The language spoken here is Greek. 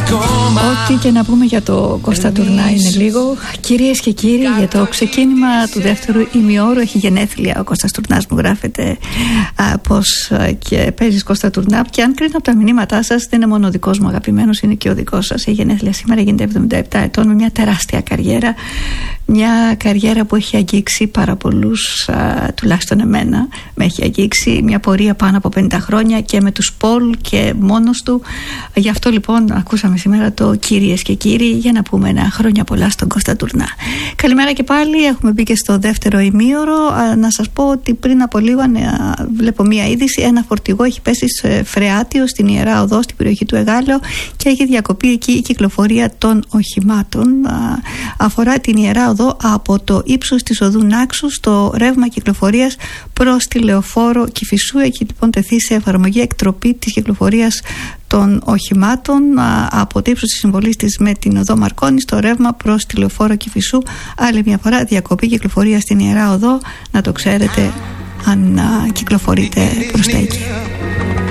Ό,τι και να πούμε για το Κώστα Τουρνά είναι λίγο. Κυρίες και κύριοι, για το ξεκίνημα του δεύτερου ημιώρου έχει γενέθλια ο Κώστας Τουρνάς, μου γράφετε πως και παίζεις Κώστα Τουρνά. Και αν κρίνω από τα μηνύματά σας, δεν είναι μόνο ο δικός μου αγαπημένος, είναι και ο δικός σας. Η γενέθλια σήμερα, γίνεται 77 ετών, με μια τεράστια καριέρα. Μια καριέρα που έχει αγγίξει πάρα πολλούς, τουλάχιστον εμένα με έχει αγγίξει, μια πορεία πάνω από 50 χρόνια και με τους Πολ και μόνος του. Γι' αυτό λοιπόν ακούσαμε σήμερα το κυρίες και κύριοι, για να πούμε ένα χρόνια πολλά στον Κώστα Τουρνά. Καλημέρα και πάλι, έχουμε μπει και στο δεύτερο ημίωρο. Να σας πω ότι πριν από λίγο βλέπω μια είδηση, ένα φορτηγό έχει πέσει σε Φρεάτιο στην Ιερά Οδό στην περιοχή του Εγάλεο και έχει διακοπεί εκεί η κυκλοφορία των οχημάτων. Αφορά την Ιερά Οδό από το ύψος της οδού Νάξου στο ρεύμα κυκλοφορίας προς τη Λεωφόρο Κηφισού. Έχει λοιπόν τεθεί σε εφαρμογή εκτροπή της κυκλοφορίας των οχημάτων από το ύψος της συμβολής της με την οδό Μαρκόνη στο ρεύμα προς τη Λεωφόρο Κηφισού. Άλλη μια φορά διακοπή κυκλοφορία στην Ιερά Οδό, να το ξέρετε αν κυκλοφορείτε προς τα εκεί.